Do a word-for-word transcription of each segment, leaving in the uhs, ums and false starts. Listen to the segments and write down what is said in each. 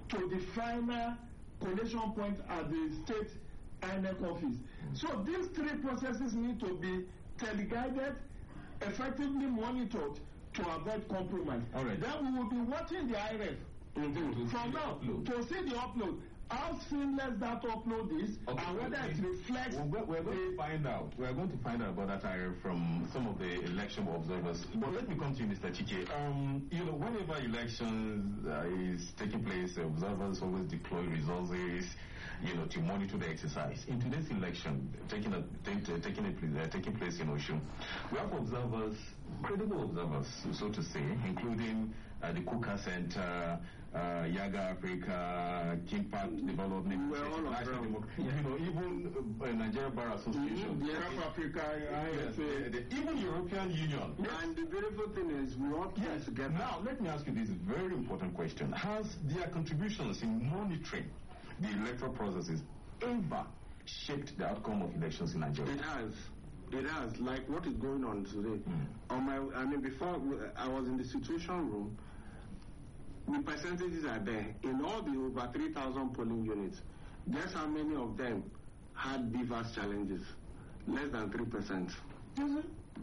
to the final collation point at the state I N E C office. Mm-hmm. So these three processes need to be teleguided, effectively monitored to avoid compromise. All right. Then we will be watching the I R E F mm-hmm. from now to see the upload. How seamless that upload is, okay. and whether it reflects. We're, we're going to find out. We're going to find out about that I R E F from some of the election observers. But let me come to you, Mister Chike. Um, you know, whenever elections uh, is taking place, observers always deploy resources, you know, to monitor the exercise. In today's election, taking a, take, uh, taking a, uh, taking place in Osun, we have observers, credible observers, so to say, including uh, the Kuka Center, uh, Yaga Africa, King Park Development, well, National Democracy, you know, even uh, Nigeria Bar Association, mm-hmm. the South Africa, yes, the, the, even European Union. Yes. And the beautiful thing is, we all come yes. together. Now, let me ask you this very important question: has their contributions in monitoring the electoral processes ever shaped the outcome of elections in Nigeria? It has. It has. Like what is going on today. Mm. On my, I mean, before I was in the situation room, the percentages are there. In all the over three thousand polling units, guess how many of them had BVAS challenges? Less than three percent. Mm-hmm.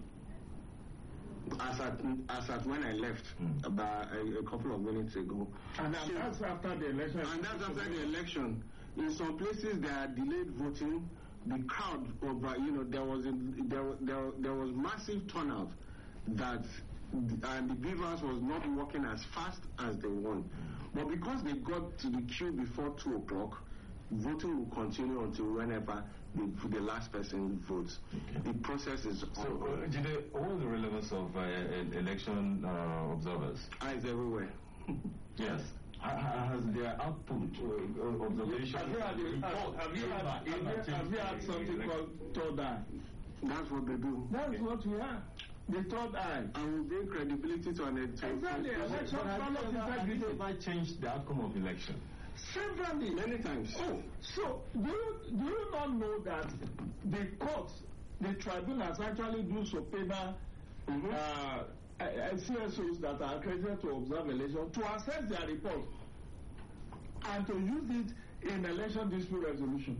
As at, as at when I left mm. about a, a couple of minutes ago. And that, so, that's after the election. And that's after the election. In some places, there are delayed voting. The crowd over, you know, there was a, there, there, there was massive turnout that, and the BVAS was not working as fast as they want. But because they got to the queue before two o'clock, voting will continue until whenever the, the last person votes. Okay. The process is so. Uh, Jide, what is the relevance of uh, election uh, observers? Eyes everywhere. Yes. Has their output uh, observation? Have you had, have, have you had, have you, have you had something called third eye? That's what they do. That's okay. what we have. The third eye. And we bring credibility to an election. Exactly. Election has it ever changed the outcome of election? Severally. Many times. Oh, so do you, do you not know that the courts, the tribunals actually do subpoena mm-hmm. uh, Uh, C S Os that are accredited to observe election to assess their report and to use it in election dispute resolution.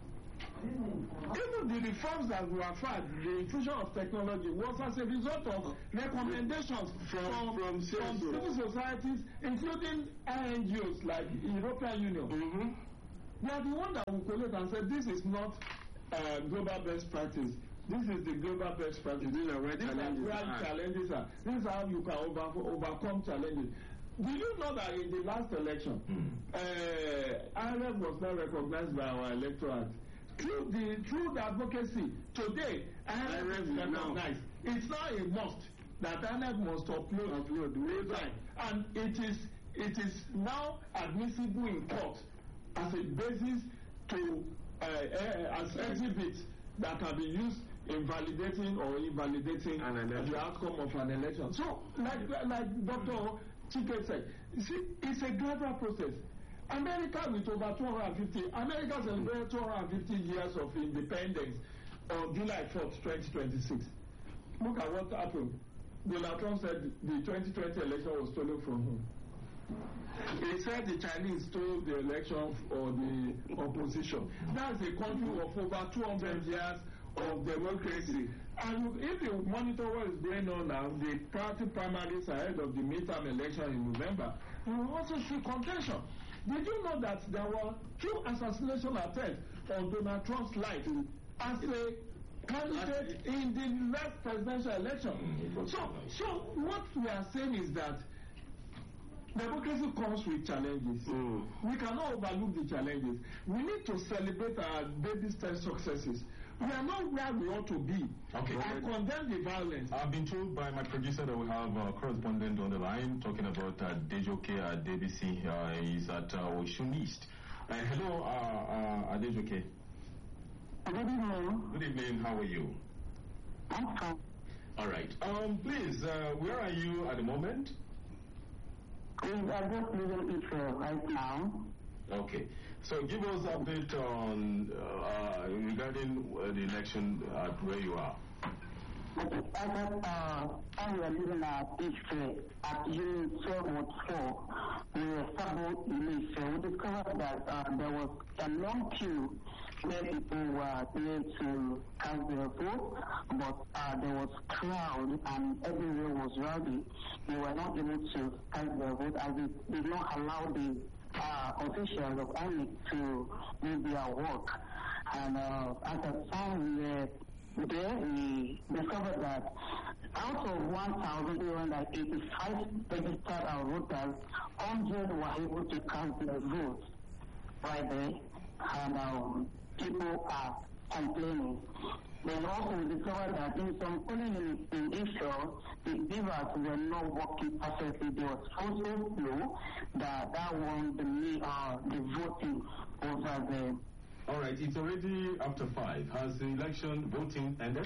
Even the reforms that we have had, the infusion of technology, was as a result of recommendations from, from, from, from civil societies, including I N G Os like European Union. Mm-hmm. They are the one that will collate and say this is not uh, global best practice. This is the global best practice. These are where challenges are. challenges are. This is how you can over, overcome challenges. Do you know that in the last election, mm. uh, I R E F was not recognized by our electorate? Through the through the advocacy, today I R E F is recognized. Now. It's now a must that I R E F must upload upload the time, and it is it is now admissible in court as a basis to uh, uh, as exhibit that can be used in validating or invalidating the outcome of an election. So, like like Doctor Chike said, you see, it's a gradual process. America, with over two hundred fifty, America celebrated two hundred fifty years of independence on July fourth, twenty twenty-six. Look at what happened. Donald Trump said the twenty twenty election was stolen from him. He said the Chinese stole the election or the opposition. That's a country of over two hundred years of democracy. And if you monitor what is going on now, the party primaries ahead of the midterm election in November, you will also see contention. Did you know that there were two assassination attempts on Donald Trump's life as a candidate in the last presidential election? Mm-hmm. So, so what we are saying is that democracy comes with challenges. Mm. We cannot overlook the challenges. We need to celebrate our baby step successes. We are not where we ought to be. Okay. I condemn the violence. I've been told by my producer that we have a correspondent on the line talking about uh, Adejoke Adebisi. Uh, he's at uh, Osun East. Uh, hello, uh, uh, Adejoke. Good evening. Good evening. How are you? I'm fine. All right. Um, please, uh, where are you at the moment? I'm just leaving Israel right now. Okay. So give us an update on uh, regarding uh, the election at where you are. Okay, I got, uh, I was living at Israel at Unit twelve four. we were Sabo Ilese, we discovered that uh, there was a long queue where people were there to cast their vote, but uh, there was crowd and everywhere was rowdy. They were not able to cast their vote as it did not allow the uh, officials of I N E C to do their work. And uh, at the time we were there, we discovered that out of one thousand eight hundred eighty-five registered uh, voters, one hundred were able to cast their votes right there, and um, people are complaining. Then also we discovered that in some polling units in Israel, the beavers were not working perfectly. They were so so slow that that one, the, uh, the voting over there. All right, it's already after five. Has the election voting ended?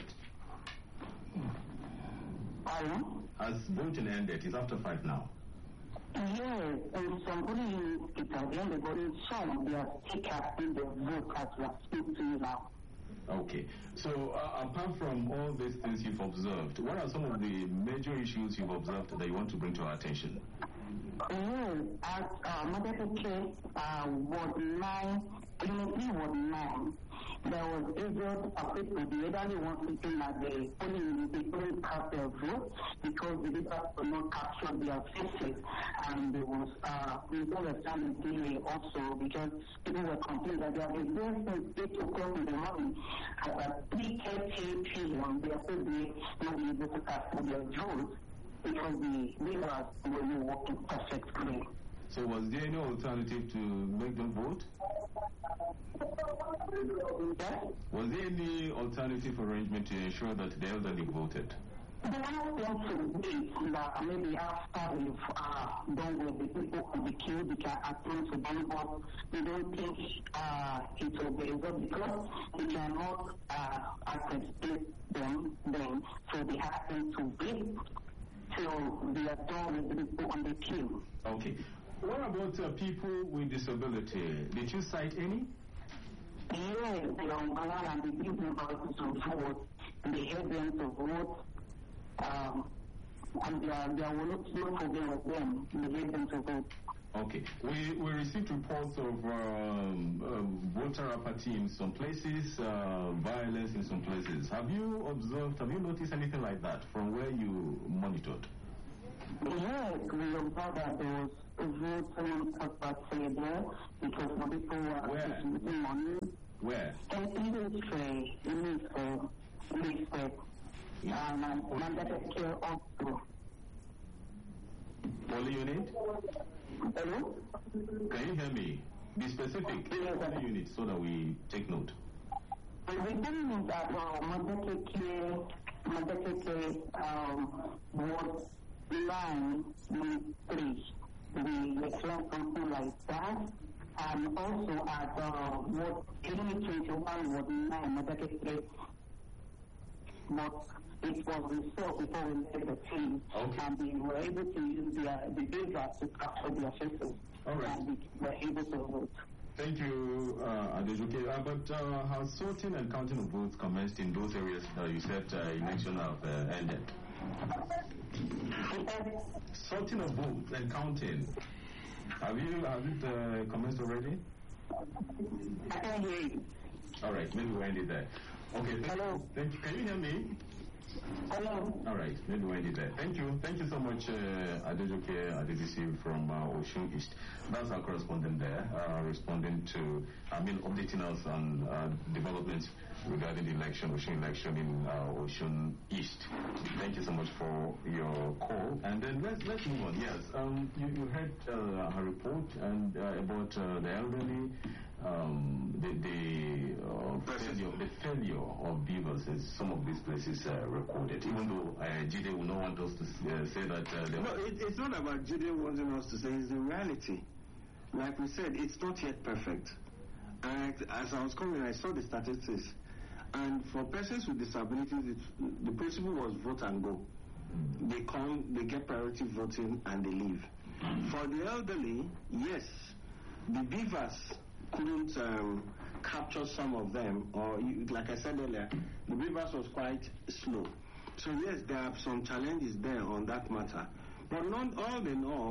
Pardon? Has voting ended? It's after five now. Yes, and somebody it has ended, but in some they are still casting the vote as we are speaking to you now. Okay. So uh, apart from all these things you've observed, what are some of the major issues you've observed that you want to bring to our attention? Yes, at uh, Madakeke, uh, Ward nine, Unity Ward nine, there was aged uh, people, the elderly ones sitting at the polling unit, they couldn't cast their vote because the leaders could not capture their faces, and there was uh, misunderstanding delay also because people were complaining that they have been there since eight o'clock in the morning. At three thirty p.m., they are still not able to cast their vote because the leaders were not working perfectly. So was there any alternative to make them vote? Yes? Was there any alternative arrangement to ensure that the elderly voted? They want them to wait that maybe after we've uh, done with the people on the queue, they can attend to them, but they don't think uh, it will be able because they cannot uh, accommodate them then, so they have them to wait till they are done with the people on the queue. Okay. What about uh, people with disability? Did you cite any? Yes, the umbrella and the people to vote, they help them to vote, um, and there, there will not no problem with them, they help them to vote. Okay. We, we received reports of um, uh, voter apathy in some places, uh, violence in some places. Have you observed, have you noticed anything like that from where you monitored? Yes, we observed that there was voting apathy there because the people were losing money. Where? And even say, even say, even say, and mandated care also. Polling unit? Hello? Can you hear me? Be specific. Yes. Polling unit so that we take note. The thing is that uh, mandated care, mandated care um, was line three. We explained something like that. And also at uh, what twenty-one was nine mandated care. But it was resolved before we made the team. Okay. And we were able to use their, the data to capture their faces. All right. And we were able to vote. Thank you, uh, Adejuke. Uh, but uh, has sorting and counting of votes commenced in those areas uh, you said uh, election have uh, ended? Sorting of votes and counting. Have you have it uh, commenced already? I can hear you. All right, maybe we'll end it there. Okay. Thank Hello. You. Thank you. Can you hear me? Hello. All right, maybe we'll end it there. Thank you. Thank you so much, uh, Adejuke Adebisi from uh, Osun East. That's our correspondent there, uh, responding to, I mean, updating us on uh, developments regarding the election, Osun election in uh, Osun East. Thank you so much for your call. And then let's let's move on. Yes, um, you, you heard uh, her report and uh, about uh, the elderly. Um, the the, uh, failure, the failure of beavers in some of these places uh, recorded, even though uh, Jide will not want us to uh, say that. Uh, no, it, it's not about Jide wanting us to say, it's the reality. Like we said, it's not yet perfect. And as I was coming, I saw the statistics. And for persons with disabilities, it, the principle was vote and go. Mm. They come, they get priority voting, and they leave. Mm. For the elderly, yes, the beavers couldn't um, capture some of them, or you, like I said earlier, the beavers was quite slow. So yes, there are some challenges there on that matter. But not all in all,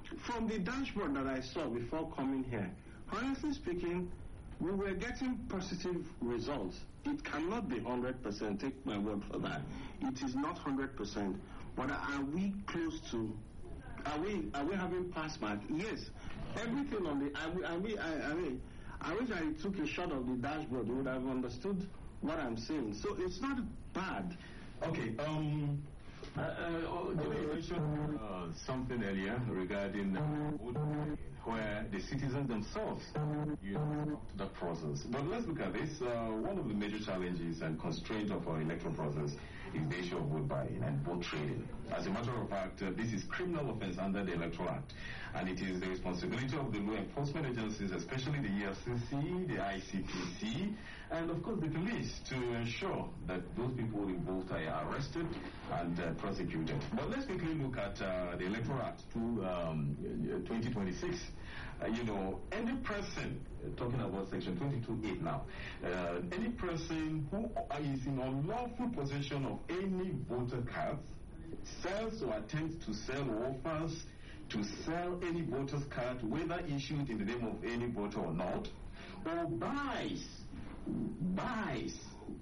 from the dashboard that I saw before coming here, honestly speaking, we were getting positive results. It cannot be one hundred percent, take my word for that. It is not one hundred percent. But are we close to, are we are we having pass mark? Yes. Everything on the, I, I mean, I, I mean, I wish I took a shot of the dashboard. You would have understood what I'm saying. So it's not bad. Okay, um, uh, uh, you mentioned uh, something earlier regarding uh, voting, where the citizens themselves, you know, the process. But let's look at this. Uh, one of the major challenges and constraints of our electoral process is the issue of vote buying and vote trading. As a matter of fact, uh, this is criminal offense under the Electoral Act, and it is the responsibility of the law enforcement agencies, especially the E F C C, the I C P C, and of course the police, to ensure that those people involved are arrested and uh, prosecuted. But let's quickly look at uh, the Electoral Act to um, twenty twenty-six. Uh, you know, any person, uh, talking about section twenty-two eight now, uh, any person who is in unlawful possession of any voter cards, sells or attempts to sell or offers to sell any voter's card, whether issued in the name of any voter or not, or buys, buys,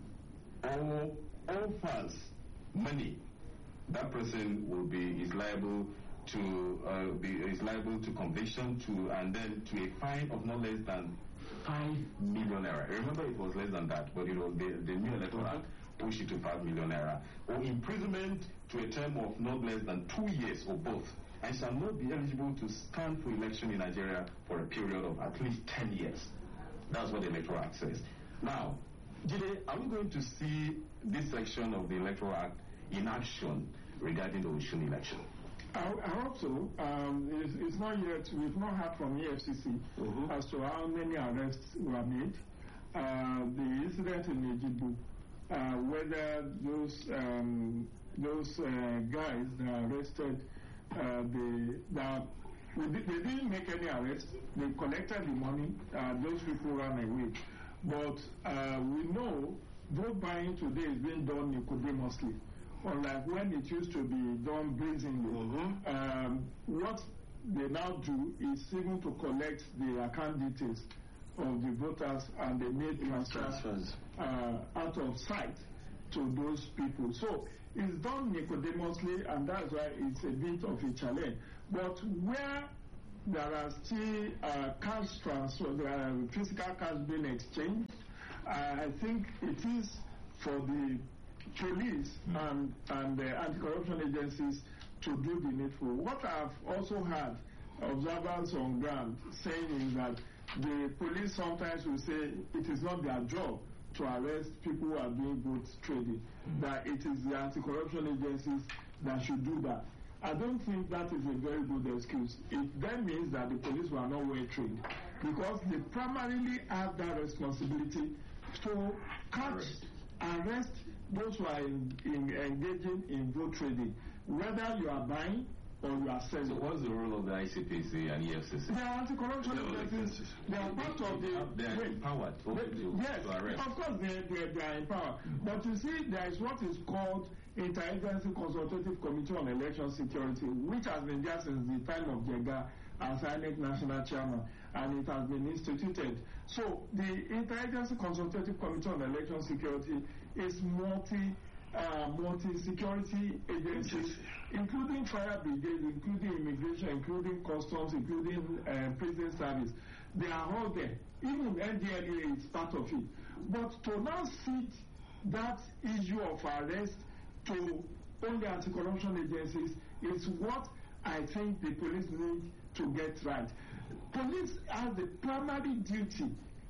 or offers money, that person will be, is liable to uh, be is liable to conviction to and then to a fine of not less than five million naira. Remember, it was less than that, but you know the the new electoral act pushed it to five million naira, or imprisonment to a term of not less than two years or both, and shall not be eligible to stand for election in Nigeria for a period of at least ten years. That's what the Electoral Act says. Now, Jide, are we going to see this section of the Electoral Act in action regarding the Osun election? I, I hope so. Um, it's, it's not yet. We've not heard from E F C C mm-hmm. as to how many arrests were made. Uh, the incident in Ejibu, uh, whether those um, those uh, guys that are arrested, uh, they that they didn't make any arrests. They collected the money. Uh, those people ran away. But uh, we know vote buying today is being done nicodemously. Unlike when it used to be done brazenly. Mm-hmm. Um, what they now do is even to collect the account details of the voters, and they make transfers uh, out of sight to those people. So it's done nicodemously, and that's why it's a bit of a challenge. But where there are still uh, cash transfers, there are physical cash being exchanged, uh, I think it is for the police mm. and, and the anti-corruption agencies to do the needful. What I've also had observers on ground saying is that the police sometimes will say it is not their job to arrest people who are doing vote trading, mm. that it is the anti-corruption agencies that should do that. I don't think that is a very good excuse. It then means that the police were not well trained, because they primarily have that responsibility to catch, arrest, arrest those who are in, in engaging in vote trading, whether you are buying or you are selling. So what's the role of the I C P C and E F C C? They are anti-corruption agencies. They are part of the... They are empowered. They, yes, to arrest. Of course they, they, they are empowered. Mm-hmm. But you see, there is what is called Interagency Consultative Committee on Election Security, which has been there since the time of Jega as I N E C National Chairman, and it has been instituted. So the Interagency Consultative Committee on Election Security is multi uh, multi-security agencies, including fire brigade, including immigration, including customs, including uh, prison service. They are all there. Even N D L E A is part of it. But to now sit that issue of arrest to only anti-corruption agencies is what I think the police need to get right. Police has the primary duty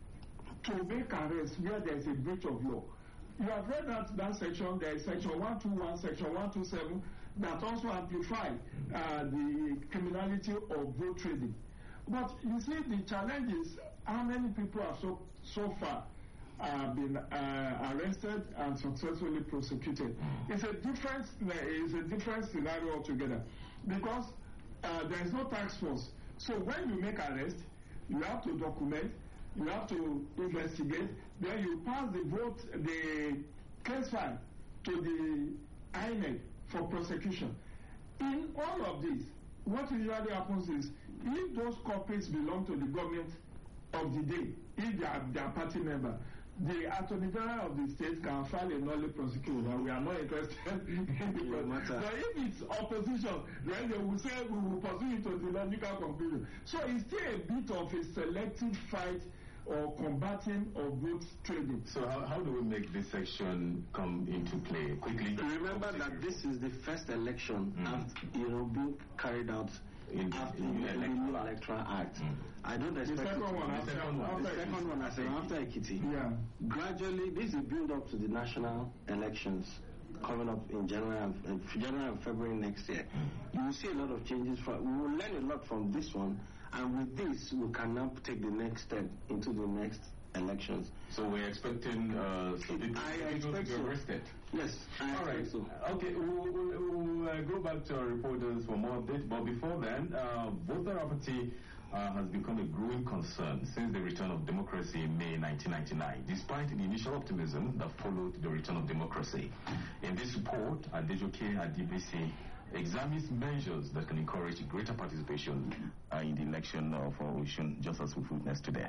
to make arrests where there is a breach of law. You have read that, that section, there is section one twenty-one, section one twenty-seven, that also amplify uh, the criminality of vote trading. But you see, the challenge is how many people have so, so far uh, been uh, arrested and successfully prosecuted. It's a different, it's a different scenario altogether, because uh, there is no task force. So when you make arrest, you have to document, you have to investigate, then you pass the vote, the case file to the I N E C for prosecution. In all of this, what usually happens is, if those corporates belong to the government of the day, if they are their party member, the Attorney General of the state can file a null prosecution, and we are not interested in the matter. But if it's opposition, then they will say we will pursue it to the logical conclusion. So it's still a bit of a selective fight or combating of vote trading. So how, how do we make this section come into play quickly? Remember that this is the first election mm. after, you know, being carried out in, after in the electoral, electoral act. Mm. I don't expect the second one the after, second one, after the second one after, after Ekiti. Yeah. Gradually, this is build up to the national elections coming up in January and, uh, January and February next year. Mm. You will see a lot of changes. From, we will learn a lot from this one, and with this, we can now take the next step into the next elections. So we're expecting uh, some people, I people expect to be so. arrested. Yes, I all right. So. Okay, we'll, we'll, we'll uh, go back to our reporters for more updates. But before then, uh, voter apathy uh, has become a growing concern since the return of democracy in May nineteen ninety-nine, despite the initial optimism that followed the return of democracy. In this report, Adejoke Adibisi examines measures that can encourage greater participation uh, in the election of Osun, just as we've witnessed today.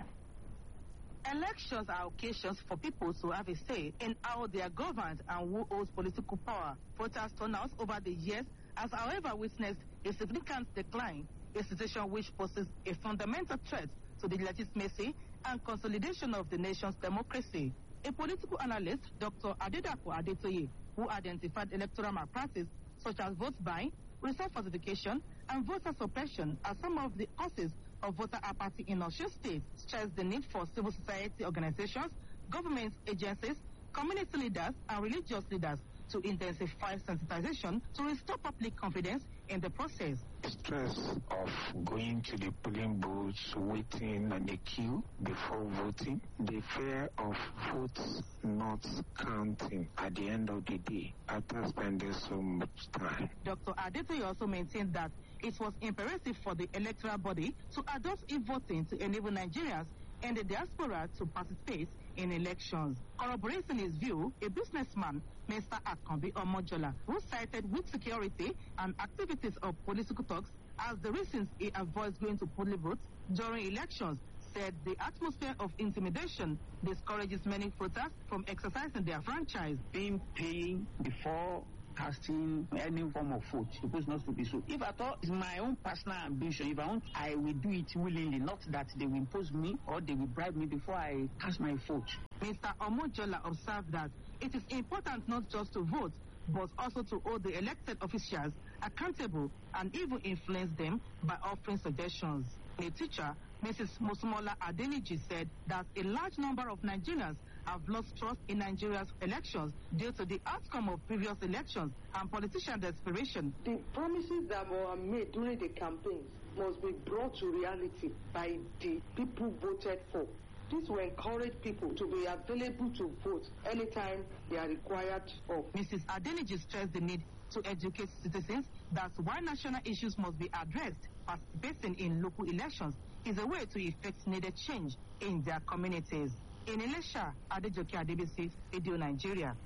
Elections are occasions for people to have a say in how they are governed and who holds political power. Voters' turnout over the years has, however, witnessed a significant decline, a situation which poses a fundamental threat to the legitimacy and consolidation of the nation's democracy. A political analyst, Doctor Adedapo Adetoye, who identified electoral malpractice such as vote buying, resource falsification, and voter suppression as some of the causes of voter apathy in Osun State, stressed the need for civil society organizations, government agencies, community leaders, and religious leaders to intensify sensitization to restore public confidence in the process. The stress of going to the polling booths, waiting on the queue before voting, the fear of votes not counting at the end of the day after spending so much time. Doctor Adetoye also maintained that it was imperative for the electoral body to adopt e-voting to enable Nigerians and the diaspora to participate in elections. Corroborating his view, a businessman, Mister Akanbi Omojola, who cited weak security and activities of political talks as the reasons he avoids going to polling booths during elections, said the atmosphere of intimidation discourages many voters from exercising their franchise. Being paying before casting any form of vote supposed not to be so. If at all, it's my own personal ambition. If I want, I will do it willingly, not that they will impose me or they will bribe me before I cast my vote. Mister Omojola observed that it is important not just to vote, but also to hold the elected officials accountable and even influence them by offering suggestions. A teacher, Missus Mosumola Adeniji, said that a large number of Nigerians have lost trust in Nigeria's elections due to the outcome of previous elections and politician desperation. The promises that were made during the campaigns must be brought to reality by the people voted for. This will encourage people to be available to vote anytime they are required of. Missus Adeniji stressed the need to educate citizens that while national issues must be addressed, participating in local elections is a way to effect needed change in their communities. In Ilesha, Adejoke Adebisi, Radio Nigeria.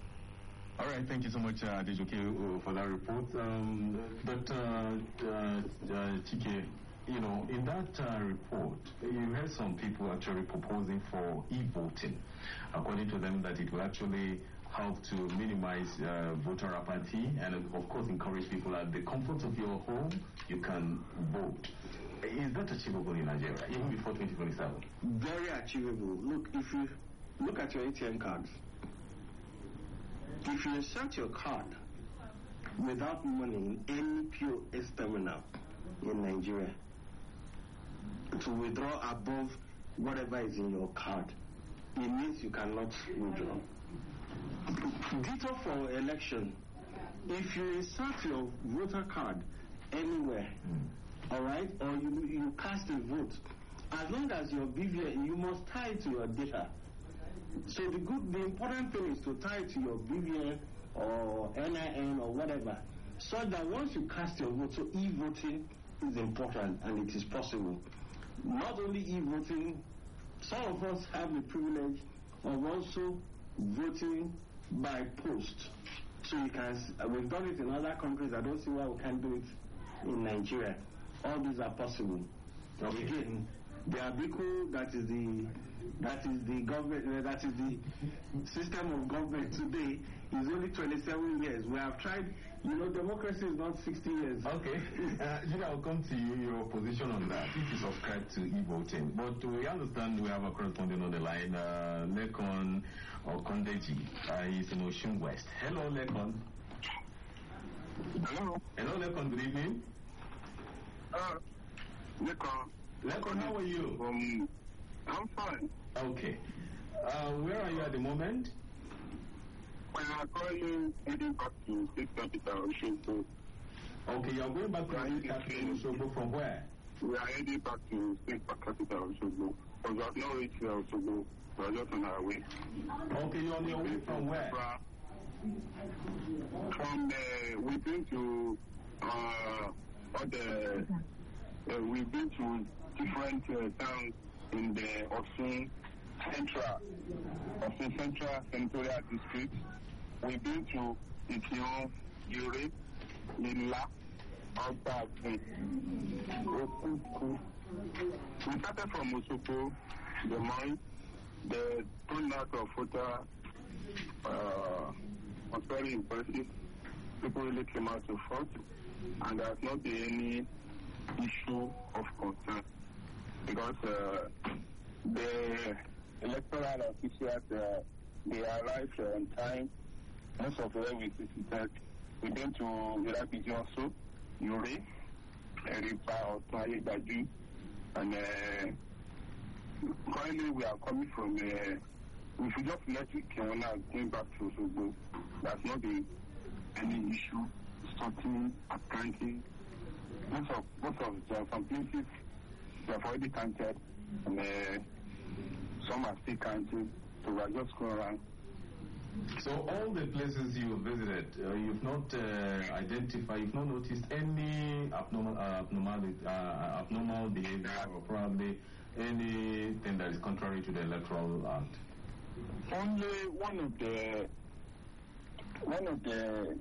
All right, thank you so much, uh, Adejoke, uh, for that report. Um, but, uh, uh, uh, Chike, you know, in that uh, report, you heard some people actually proposing for e-voting. According to them, that it will actually help to minimize uh, voter apathy and, of course, encourage people at the comfort of your home, you can vote. Is that achievable in Nigeria, even before twenty twenty-seven? Very achievable. Look, if you look at your A T M cards, if you insert your card without money in any P O S terminal in Nigeria to withdraw above whatever is in your card, it means you cannot withdraw. Ditto for election. If you insert your voter card anywhere, mm. all right, or you you cast a vote, as long as your B V N, you must tie it to your data. So the good, the important thing is to tie it to your B V N or N I N or whatever, so that once you cast your vote, so e-voting is important and it is possible. Not only e-voting, some of us have the privilege of also voting by post. So you can, we've done it in other countries. I don't see why we can't do it in Nigeria. All these are possible. Okay. Again, the Abiku, that is the that is the government, uh, that is the system of government today, is only twenty-seven years. We have tried, you know, democracy is not sixty years. Okay. Uh, Julia, I'll come to you, your position on that, if you subscribe to e-voting. But we understand we have a correspondent on the line, uh, Lekon Okondeji. Uh, he's in Osun West. Hello, Lekon. Hello. Hello, Lekon. Good evening. Uh, Lekon. Lekon, how are you? Um, I'm fine. Okay. Uh, where are you at the moment? When I'm currently heading back to state capital, Osogbo. Okay, you're going back to the state capital, Osogbo, from where? We are heading back to state capital, Osogbo. Because we have not reached here, Osogbo. We are just on our way. Okay, you're on your way from where? From the, we've been to, uh, all the, uh, we've been to different uh, towns in the Osun Central, Osun Central Senatorial District. We've been to Ikion, Yure, Lila, Alta, Okuku. We started from Osogbo, the mine, the turnout of voter uh, was very impressive. People really came out to vote, and there has not been any issue of concern because uh, the electoral officials uh, they arrived uh, on time. Most of them we visited. We've been to Iraqi also, Yure, Eripa, Otaye, Baju, and uh, currently we are coming from. Uh, we should just let it go now, going back to Osogbo. There's not been any issue starting accounting. Most of most of uh, some places they have already counted, and uh, some are still counting. So we are just going around. So all the places you visited, uh, you've not uh, identified, you've not noticed any abnormal, uh, abnormality, uh, abnormal behavior, or probably anything that is contrary to the electoral act. Only one of the one of the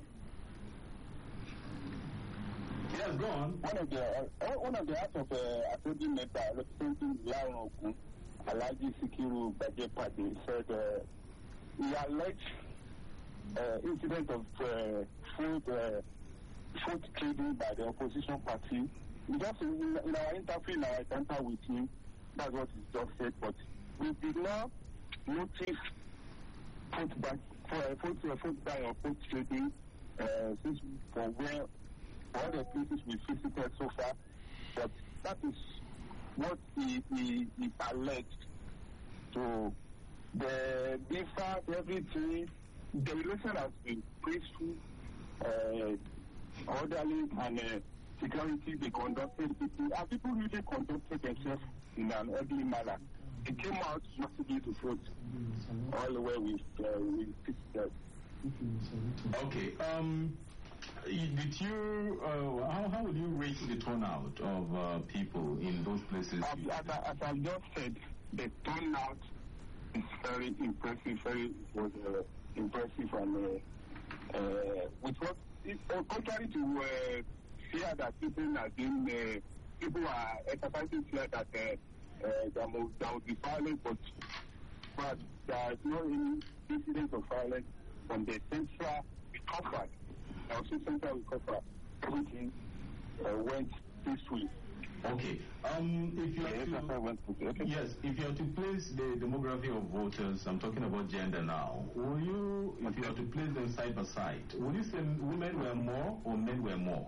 yes, go on. One of the uh, one of the acts of uh, assembly member representing Laron Ogun, Alhaji Sikiru Bajepade, said uh, he alleged uh, incident of uh, food uh, food trading by the opposition party. Just in, in our interview, in our encounter with him, that's what he just said. But we did not notice food by for food uh, food by or food trading uh, since for where all the places we visited so far. But that is what he he, he alleged. So the different everything, the relation has been peaceful, uh, orderly, and uh, security. They conducted people, and people really conducted themselves in an orderly manner. They came out massively to vote all the way with uh, with visited. Okay. Um. Did you? Uh, how how would you rate the turnout of uh, people in those places? As, as, I, as I just said, the turnout is very impressive. Very was uh, impressive, and uh, uh, with what, it, uh, contrary to uh, fear that people are doing, uh, people are exercising fear that uh, uh, there, will, there will be violence, but but there is no any incident of violence from the central recovery. Also, central recovery, everything uh, went peacefully. Okay. Um, if you yes, have to, okay. yes, if you have to place the demography of voters, I'm talking about gender now. Will you, if you have to place them side by side, will you say women were more or men were more?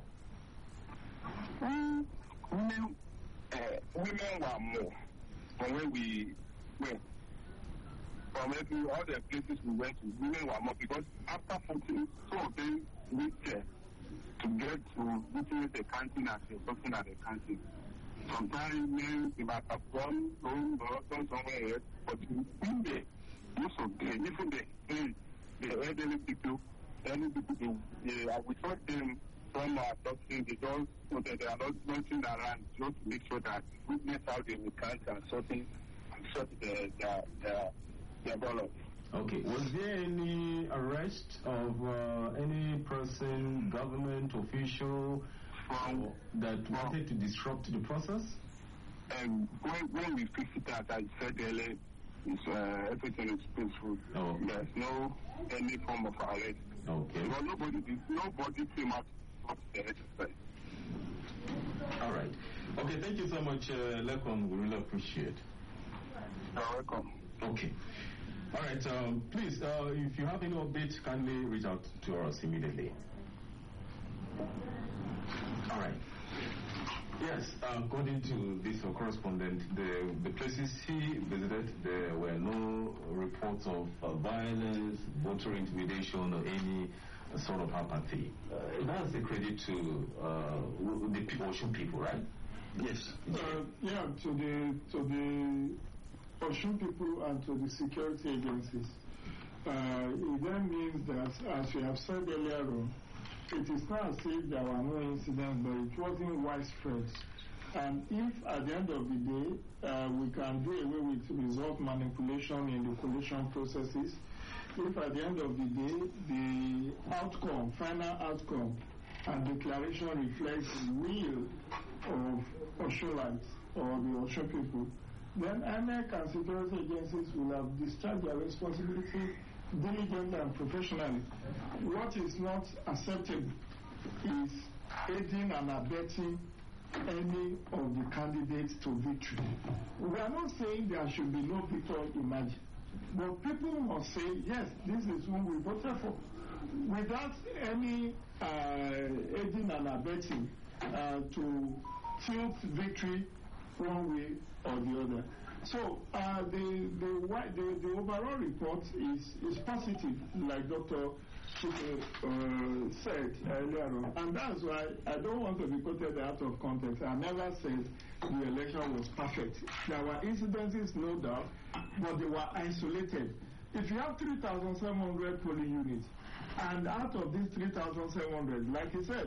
Mm, women, uh, women were more from where we went. From every all the places we went to, women were more because after voting, some of them went there to get to witness the counting as a something at the counting. Sometimes men they might have gone home or gone somewhere else, but in there, most of them, even the the, the elderly people, elderly people, they, they, we thought them from our doctrine, they don't so that they are not nothing around just to make sure that witness how they will count and sorting and sort the the the, the ballot. Okay. Was there any arrest of uh, any person, government official, from that wanted to disrupt the process? And when, when we fix it out, I said earlier, it's, uh, everything is peaceful. Oh. There's no any form of arrest. Okay. Because nobody, did, nobody came out of the exercise. All right. Okay, thank you so much, uh, Lekon. We really appreciate. You're welcome. Okay. All right. Um, please, uh, if you have any updates, kindly reach out to us immediately. All right. Yes, uh, according to this uh, correspondent, the, the places he visited, there were no reports of uh, violence, voter intimidation, or any uh, sort of apathy. Uh, that's a credit to uh, the people, Osun people, right? Yes. Uh, yeah, to the to the Osun people and to the security agencies. Uh, it then means that, as we have said earlier on, it is not as if there were no incidents, but it wasn't widespread. And if at the end of the day, uh, we can do away with result manipulation in the collation processes, if at the end of the day, the outcome, final outcome, and declaration reflects the will of Osulites or the Osun people, then I M E C and security agencies will have discharged their responsibility diligently and professionally. What is not acceptable is aiding and abetting any of the candidates to victory. We are not saying there should be no victor emerging, but people must say, yes, this is who we voted for, without any uh, aiding and abetting uh, to tilt victory one way or the other. So uh, the, the the the overall report is is positive, like Doctor Uh, said earlier on, and that's why I don't want to be quoted out of context. I never said the election was perfect. There were incidences, no doubt, but they were isolated. If you have three thousand seven hundred polling units, and out of these three thousand seven hundred, like he said,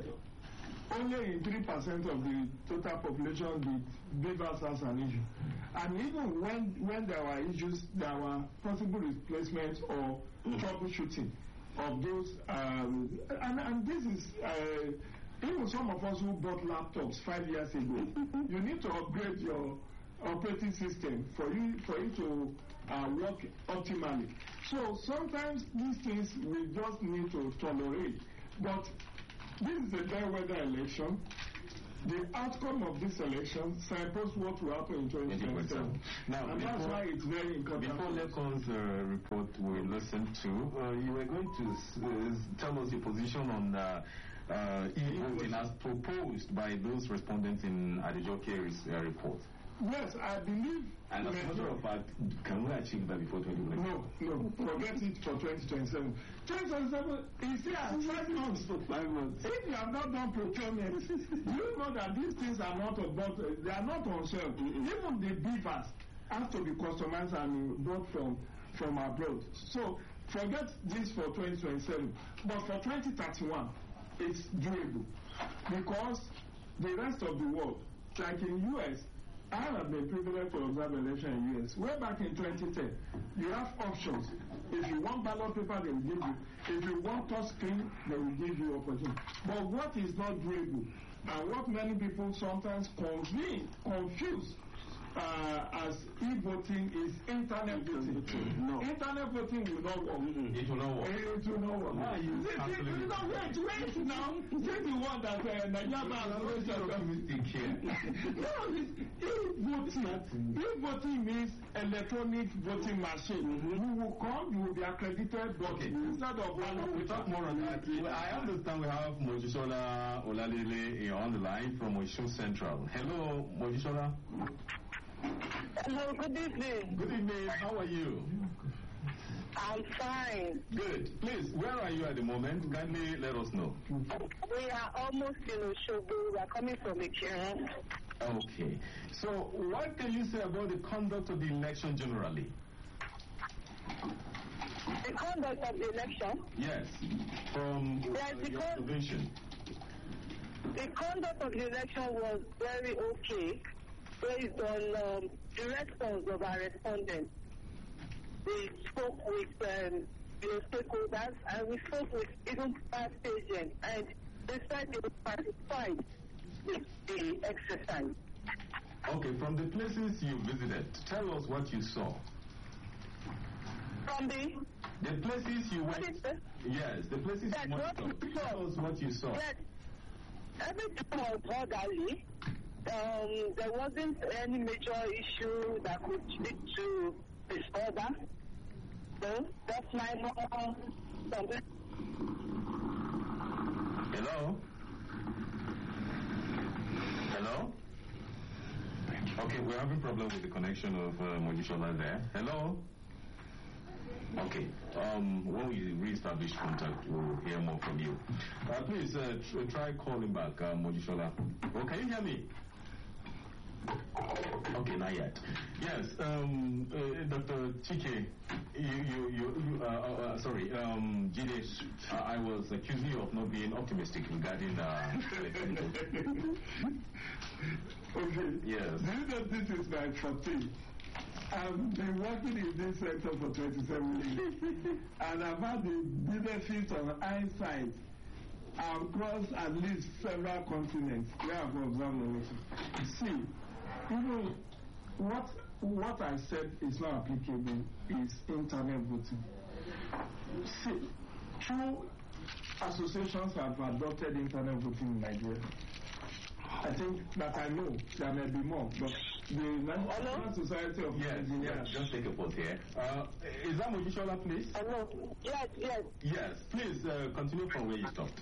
only in three percent of the total population did beavers as an issue. And even when, when there were issues, there were possible replacements or troubleshooting of those. Um, and, and this is, uh, even some of us who bought laptops five years ago, you need to upgrade your operating system for you, for you to uh, work optimally. So sometimes these things we just need to tolerate. But this is a bellwether election. The outcome of this election signposts what will happen in twenty twenty-seven. Now, and before, that's why it's very important. Before Lekon's uh, report we listen to, uh, you were going to uh, tell us your position on uh, uh, e-voting as proposed by those respondents in Adejoke's uh, report. Yes, I believe. And as a matter of fact, can we achieve that before twenty twenty-seven? No, no, forget it for twenty twenty-seven. twenty twenty-seven is here five months. Five months. If you have not done procurement, you know that these things are not about, they are not on sale. Even the beavers have to be customized and brought from, from abroad. So forget this for twenty twenty-seven. But for twenty thirty-one, it's doable. Because the rest of the world, like in U S, I have been privileged to observe election in U S. Way back in twenty ten, you have options. If you want ballot paper, they will give you. If you want touch screen, they will give you opportunity. But what is not doable, and what many people sometimes convene, confuse uh, as e-voting is internet voting. No. Internet voting will not work. Mm-hmm. It will not work. It will not work. Why are you see, see, you know, wait, wait now. Take the one that uh, Nigeria is optimistic here. No, e-voting. E-voting means electronic voting machine. Mm-hmm. You will come, you will be accredited, but okay. Instead of well, we talk more on that. Well, I understand we have Mojisola Olalele on the line from Osun Central. Hello, Mojisola. Hello, good evening. Good evening. How are you? I'm fine. Good. Please, where are you at the moment? Kindly let us know. We are almost in Osogbo. We are coming from Ikirun. Okay. So, what can you say about the conduct of the election generally? The conduct of the election? Yes. From yes, uh, your observation. The conduct of the election was very okay, based on um, the response of our respondents. We spoke with um, the stakeholders and we spoke with even past agents, and they said they were satisfied the, the exercise. Okay, from the places you visited, tell us what you saw. From the The places you went. Yes, the places yes, you went. To. Tell us what you saw. Yes, everything was orderly. Um, there wasn't any major issue that could lead to disorder. So that's my normal. Hello? Hello? Okay, we're having problem with the connection of uh, Mojishola there. Hello? Okay. Um, when we re-establish contact, we'll hear more from you. Uh, please uh, tr- try calling back, uh, Mojishola. Oh, can you hear me? Okay, not yet. Yes, um, uh, Doctor Chike, you, you, you, you uh, uh, sorry, um, Jide, uh, I was accusing you of not being optimistic regarding. Uh, okay. Yes. Do you know this is my forte? I've been working in this sector for twenty-seven years, and I've had the benefit of hindsight. I've crossed at least several continents where I've observed the See, even what what I said is not applicable is internet voting. See, two associations have adopted internet voting in Nigeria. I think that I know there may be more, but the National Society of yes, Engineers. Yes, just take a pause here. Uh, is that Mojishola, please? Hello. Yes, yes. Yes, please uh, continue from where you stopped.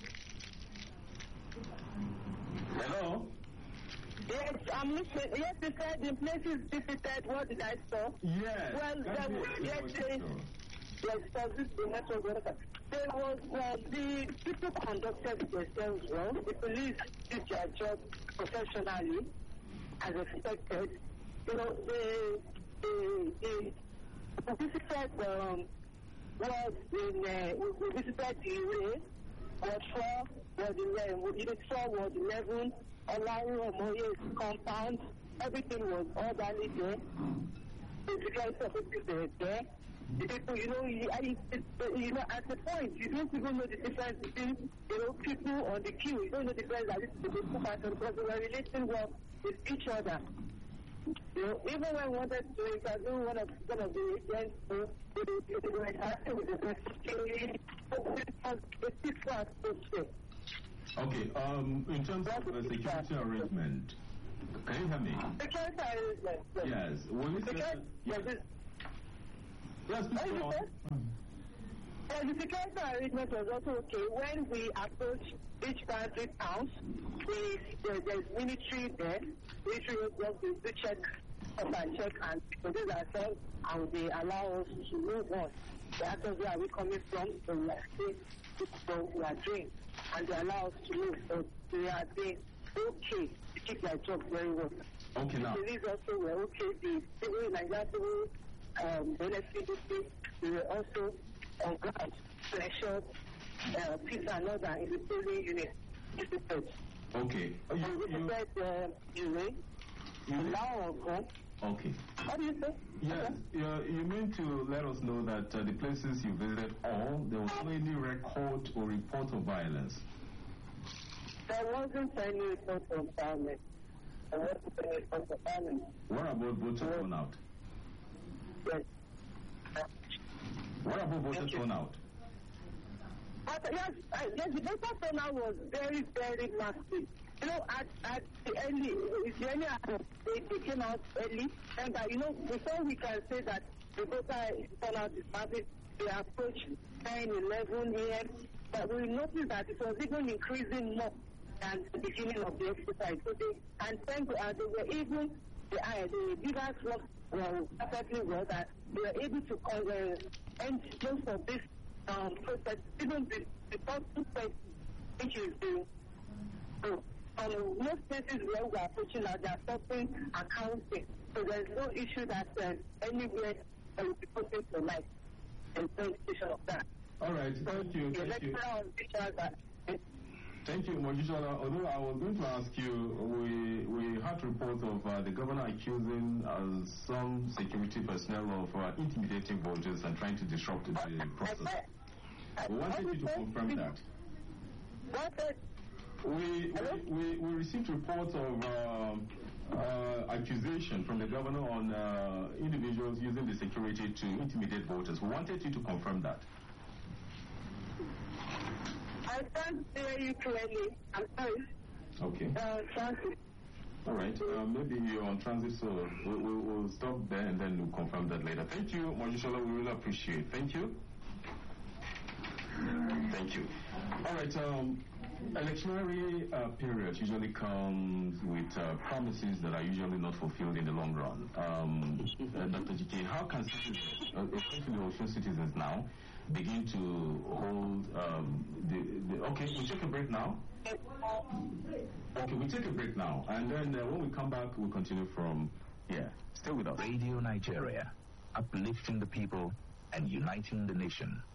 Hello? Yes, I'm listening. Yes, you said the places visited, what did I saw? Yes. Well, there was, yes, yes, yes, so this is the network worker. There was, uh, the people conducted themselves well. The police did their job professionally, as expected. You know, they, they, they visited, um, was in, uh, we visited the Ire, was four, was eleven, unit four was eleven, Olaru Omoye's compound, everything was orderly there. The security officers were there. The people, you know, you, I, you know, at the point, you don't even know the difference between, you know, people on the queue. You don't know the difference that this is the people pattern because they were relating well with each other. You know, even when we wanted to interview one of one of the agents, so they were interacting with the security. The people are so safe. Okay, um, in terms of the security arrangement, can you hear me? Security arrangement. Yes. Will you say that? Yes. Yes, please go on. Well, the security arrangement was also okay. When we approached each country towns, we, there, there's military there. Military was to check up and check and produce ourselves, and they allow us to move on. They ask us where are we coming from, so we are saying, so we are doing. And they allow us to move, so they are doing okay to keep their job very well. Okay, now. The police also were okay. The civil, like that, civil, um, the N S P D C, they were also on ground, pressure, uh, peace and order in the polling unit. Okay. Oh, you, you, you said, uh, you know, you now or Okay. What do you say? Yes, okay. you, you mean to let us know that uh, the places you visited all, there was no any record or report of violence? There wasn't any report of violence. There wasn't any report of violence. What about voter yes. turnout? Yes. What about voter turnout? But yes, uh, yes, the voter turnout was very, very massive. You know, at, at the early, it's the early, they, they came out early, and uh, you know, before we can say that the voter turnout is massive, they approached ten, eleven a m, but we noticed that it was even increasing more than the beginning of the exercise. So they, and thank God, uh, they were able, the, uh, the leaders worked well, perfectly well, that they were able to uh, end most of this um, process, even the, the first two places, which is the, so, Um, most places where we are approaching now, they are stopping accounting. So there's no issue that uh, anywhere that will be posted for life. There's no indication of that. All right, so thank you. The thank you. That, Thank you, Mojishola. Although I was going to ask you, we we had reports of uh, the governor accusing uh, some security personnel of uh, intimidating voters and trying to disrupt the process. We wanted you to confirm that. What We, we, we received reports of um, uh, accusation from the governor on uh, individuals using the security to intimidate voters. We wanted you to confirm that. I can't hear you clearly. I'm sorry. Okay. Uh, transit. All right. Uh, maybe you're on transit, so we'll, we'll, we'll stop there and then we'll confirm that later. Thank you, Mojishola. We really appreciate it. Thank you. Thank you. All right. Um, electionary uh, period usually comes with uh, promises that are usually not fulfilled in the long run. Um, uh, Doctor G K, how can citizens, uh, especially Osun citizens now, begin to hold um, the, the... Okay, we'll take a break now. Okay, we'll take a break now. And then uh, when we come back, we'll continue from here. Stay with us. Radio Nigeria, uplifting the people and uniting the nation.